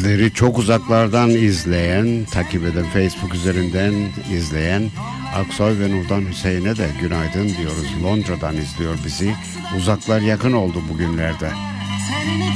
Bizleri çok uzaklardan izleyen, takip eden, Facebook üzerinden izleyen Aksoy ve Nurdan Hüseyin'e de günaydın diyoruz. Londra'dan izliyor bizi. Uzaklar yakın oldu bugünlerde.